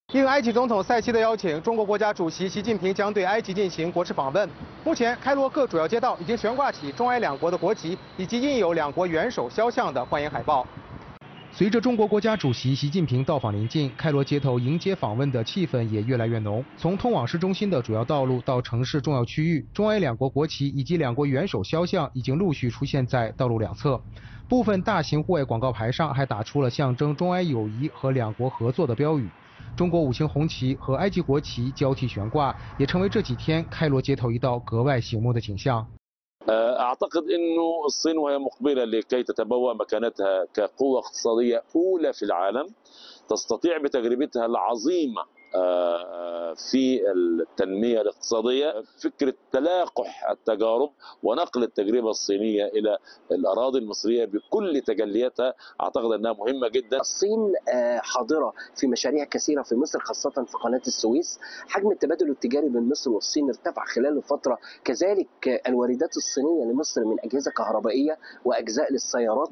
应埃及总统塞西的邀请，中国国家主席习近平将对埃及进行国事访问。目前，开罗各主要街道已经悬挂起中埃两国的国旗以及印有两国元首肖像的欢迎海报。随着中国国家主席习近平到访临近，开罗街头迎接访问的气氛也越来越浓。从通往市中心的主要道路到城市重要区域，中埃两国国旗以及两国元首肖像已经陆续出现在道路两侧。部分大型户外广告牌上还打出了象征中埃友谊和两国合作的标语。中国5星红旗和埃及国旗交替悬挂，也成为这几天开罗街头一道格外醒目的景象。 أعتقد أنه الصين وهي مقبلة لكي تتبوأ مكانتها كقوة اقتصادية أولى في العالم تستطيع بتجربتها العظيمة في التنمية الاقتصادية فكرة تلاقح التجارب ونقل التجربة الصينية إلى الأراضي المصرية بكل تجلياتها أعتقد أنها مهمة جدا. الصين حاضرة في مشاريع كثيرة في مصر خاصة في قناة السويس. حجم التبادل التجاري بين مصر والصين ارتفع خلال الفترة، كذلك الواردات الصينية لمصر من أجهزة كهربائية وأجزاء للسيارات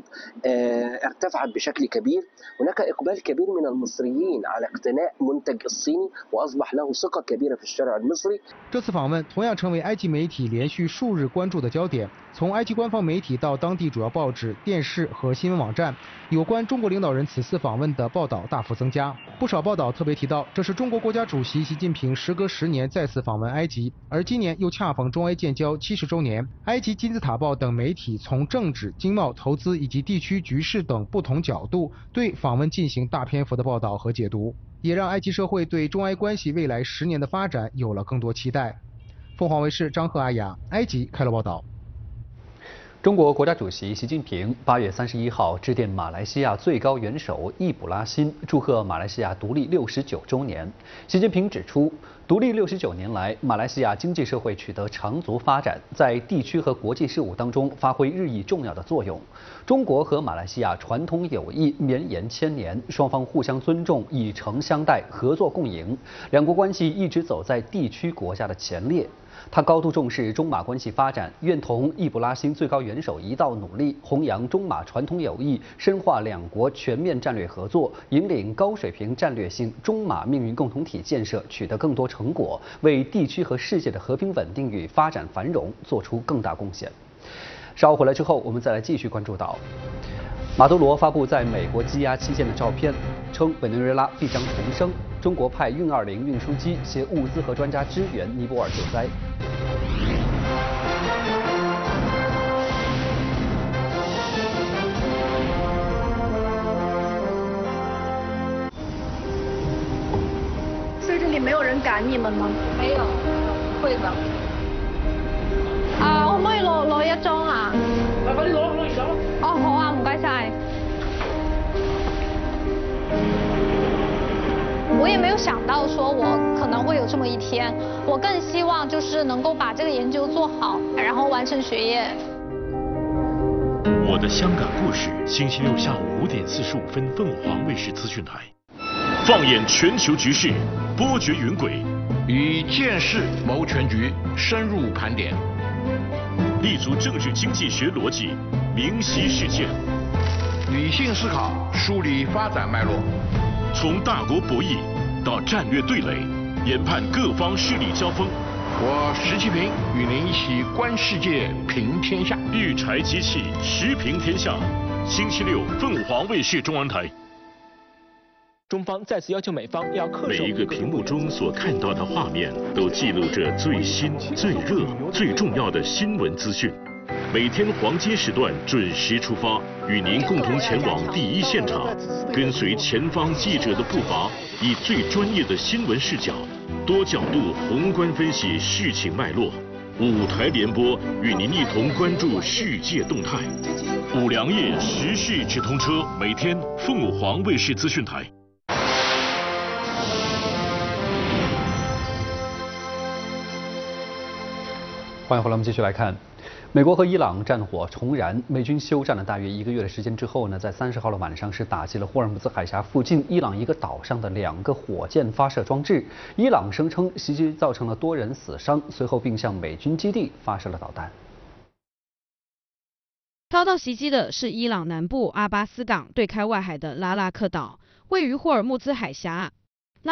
ارتفعت بشكل كبير. هناك إقبال كبير من المصريين على اقتناء منتج الصيني وأصبح له ثقة كبيرة في الشارع المصري。 这次访问同样成为埃及媒体连续数日关注的焦点。从埃及官方媒体到当地主要报纸、电视和新闻网站，有关中国领导人此次访问的报道大幅增加。不少报道特别提到，这是中国国家主席习近平时隔10年再次访问埃及，而今年又恰逢中埃建交70周年。埃及金字塔报等媒体从政治、经贸、投资以及地区局势等不同角度对访问进行大篇幅的报道和解读，也让埃及社会对中埃关系未来10年的发展有了更多期待。凤凰卫视张赫、阿雅，埃及开罗报道。 中国国家主席习近平8月31号致电马来西亚最高元首易卜拉欣，祝贺马来西亚独立69周年。习近平指出，独立69年来，马来西亚经济社会取得长足发展，在地区和国际事务当中发挥日益重要的作用。中国和马来西亚传统友谊绵延1000年，双方互相尊重、以诚相待、合作共赢，两国关系一直走在地区国家的前列。他高度重视中马关系发展，愿同易卜拉欣最高元首一道努力，弘扬中马传统友谊，深化两国全面战略合作，引领高水平战略性中马命运共同体建设取得更多成果，为地区和世界的和平稳定与发展繁荣做出更大贡献。稍后回来之后，我们再来继续关注到，马杜罗发布在美国羁押期间的照片，称委内瑞拉必将重生。中国派运20运输机携物资和专家支援尼泊尔救灾。 所以这里没有人赶你们吗？ 沒有，會的。 可唔可以攞一張啊？ 快啲攞而家。 哦，好啊，唔該晒。我也没有想到说我可能会有这么一天，我更希望就是能够把这个研究做好，然后完成学业。 我的香港故事，星期六下午5点45分，凤凰卫视资讯台。放眼全球局势，波谲云诡， 以见识谋全局，深入盘点， 立足政治经济学逻辑，明晰事件， 理性思考，梳理发展脉络。 从大国博弈到战略对垒，研判各方势力交锋。 我石其平与您一起观世界，评天下。 育才机器，时评天下。星期六，凤凰卫视中文台。 中方再次要求美方要恪守。 每一个屏幕中所看到的画面，都记录着最新、最热、最重要的新闻资讯。每天黄金时段准时出发，与您共同前往第一现场，跟随前方记者的步伐，以最专业的新闻视角，多角度宏观分析事情脉络。5台联播，与您一同关注世界动态。5粮液时事直通车，每天凤凰卫视资讯台。 欢迎回来，我们继续来看。美国和伊朗战火重燃，美军休战了大约1个月的时间之后呢，在30号的晚上是打击了霍尔木兹海峡附近伊朗一个岛上的2个火箭发射装置。伊朗声称袭击造成了多人死伤，随后并向美军基地发射了导弹。 遭到袭击的是伊朗南部阿巴斯港对开外海的拉拉克岛，位于霍尔木兹海峡。